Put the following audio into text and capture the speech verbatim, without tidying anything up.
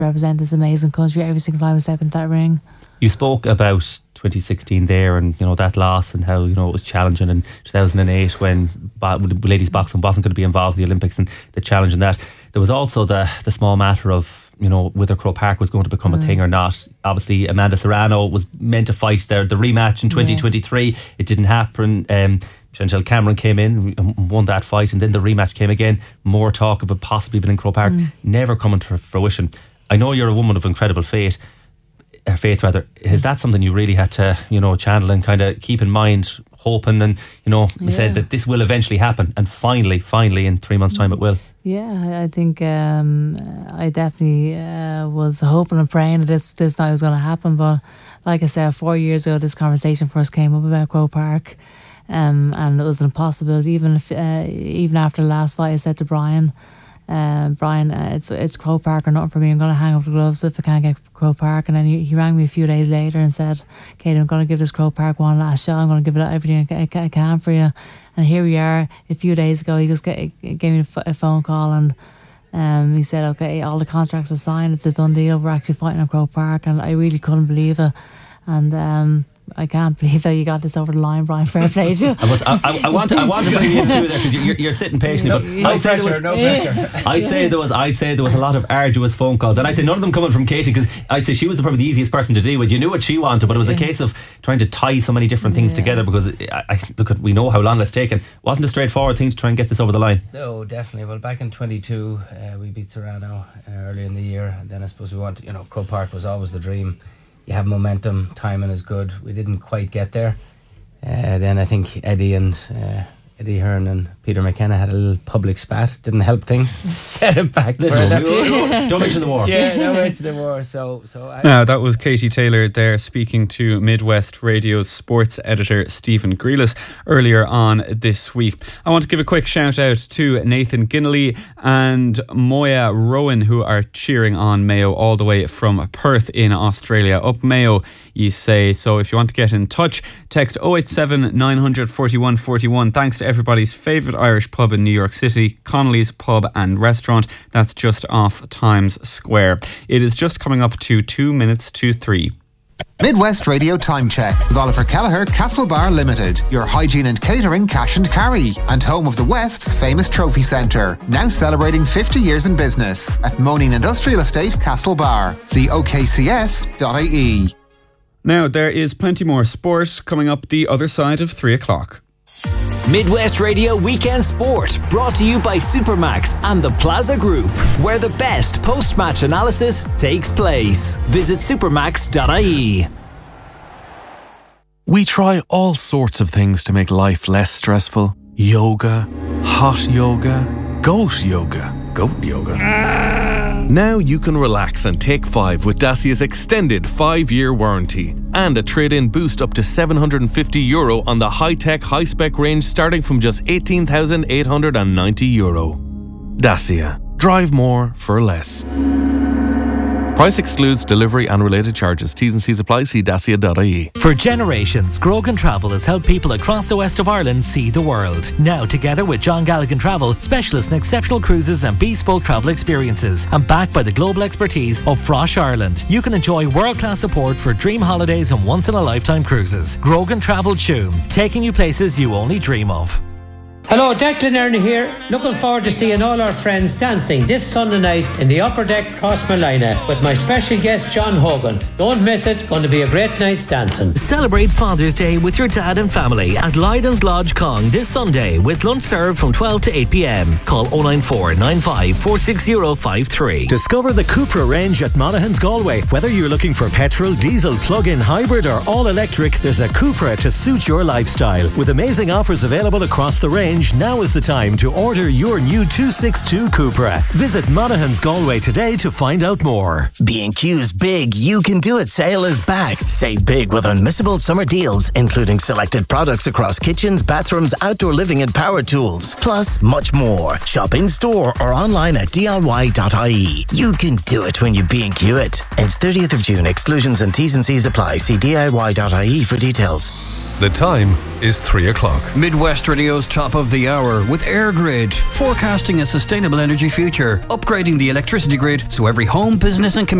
represent this amazing country every single time I step into that ring. You spoke about twenty sixteen there, and you know that loss and how you know it was challenging in two thousand eight when ba- ladies boxing wasn't going to be involved in the Olympics, and the challenge in that. There was also the the small matter of you know whether Croke Park was going to become mm. a thing or not. Obviously, Amanda Serrano was meant to fight there the rematch in twenty twenty-three. Yeah. It didn't happen. Um, Chantel Cameron came in and won that fight, and then the rematch came again. More talk of it possibly being in Croke Park, mm. never coming to fruition. I know you're a woman of incredible faith. Her faith rather, is that something you really had to you know channel and kind of keep in mind, hoping and you know yeah. said that this will eventually happen, and finally finally in three months time it will? Yeah, I think um, I definitely uh, was hoping and praying that this this night was going to happen, but like I said, four years ago this conversation first came up about Croke Park, um, and it was an impossibility. Even if uh, even after the last fight I said to Brian Uh, Brian, uh, it's it's Croke Park or nothing for me. I'm going to hang up the gloves if I can't get Croke Park. And then he, he rang me a few days later and said, Kate, I'm going to give this Croke Park one last shot. I'm going to give it everything I, I, I can for you. And here we are. A few days ago, he just get, gave me a, f- a phone call, and um, he said, okay, all the contracts are signed. It's a done deal. We're actually fighting at Croke Park. And I really couldn't believe it. And um, I can't believe that you got this over the line, Brian. Fair play to you. I, must, I, I, I want to, I want to bring you into there because you're, you're sitting patiently. No, but no I'd say pressure, there was, no pressure. I'd say there was, I'd say there was a lot of arduous phone calls, and I'd say none of them coming from Katie, because I'd say she was the, probably the easiest person to deal with. You knew what she wanted, but it was yeah. a case of trying to tie so many different things yeah. together. Because I, I look at, we know how long it's taken. It wasn't a straightforward thing to try and get this over the line. No, definitely. Well, back in twenty-two, uh, we beat Serrano uh, early in the year, and then I suppose we wanted, you know, Croke Park was always the dream. You have momentum, timing is good. We didn't quite get there. Uh, then I think Eddie and uh, Eddie Hearn and Peter McKenna had a little public spat. Didn't help things. Set it back further. Don't mention the war. Yeah, don't mention the war. So, so I now that was Katie Taylor there speaking to Midwest Radio's sports editor Stephen Grealis earlier on this week. I want to give a quick shout out to Nathan Ginnelly and Moya Rowan, who are cheering on Mayo all the way from Perth in Australia. Up Mayo, you say. So if you want to get in touch, text oh eight seven nine hundred forty-one forty-one. Thanks to everybody's favourite Irish pub in New York City, Connolly's Pub and Restaurant. That's just off Times Square. It is just coming up to two minutes to three. Midwest Radio Time Check with Oliver Kelleher, Castlebar Limited, your hygiene and catering cash and carry, and home of the West's famous trophy centre, now celebrating fifty years in business at Moaning Industrial Estate, Castlebar. See o k c s dot i e. Now there is plenty more sport coming up the other side of three o'clock. Midwest Radio Weekend Sport, brought to you by Supermax and the Plaza Group, where the best post-match analysis takes place. Visit supermax dot i e. We try all sorts of things to make life less stressful. Yoga, hot yoga, goat yoga, goat yoga. Now you can relax and take five with Dacia's extended five-year warranty and a trade-in boost up to seven hundred fifty euro on the high-tech, high-spec range starting from just eighteen thousand eight hundred ninety euro. Dacia. Drive more for less. Price excludes delivery and related charges. T's and C's apply. See dacia dot i e. For generations, Grogan Travel has helped people across the west of Ireland see the world. Now, together with John Galligan Travel, specialists in exceptional cruises and bespoke travel experiences, and backed by the global expertise of Frosh Ireland, you can enjoy world-class support for dream holidays and once-in-a-lifetime cruises. Grogan Travel Tuam, taking you places you only dream of. Hello, Declan Ernie here. Looking forward to seeing all our friends dancing this Sunday night in the Upper Deck Crossmolina with my special guest John Hogan. Don't miss it, going to be a great night's dancing. Celebrate Father's Day with your dad and family at Lydon's Lodge Cong this Sunday with lunch served from twelve to eight p.m. Call oh nine four nine five four six oh five three. Discover the Cupra range at Monaghan's Galway. Whether you're looking for petrol, diesel, plug-in, hybrid or all-electric, there's a Cupra to suit your lifestyle. With amazing offers available across the range, now is the time to order your new two sixty-two Cupra. Visit Monaghan's Galway today to find out more. B and Q's Big You Can Do It sale is back. Save big with unmissable summer deals, including selected products across kitchens, bathrooms, outdoor living and power tools. Plus, much more. Shop in store or online at d i y dot i e. You can do it when you B and Q it. It's thirtieth of June. Exclusions and T's and C's apply. See d i y dot i e for details. The time is three o'clock. Midwest Radio's top of the hour with AirGrid, forecasting a sustainable energy future, upgrading the electricity grid so every home, business and community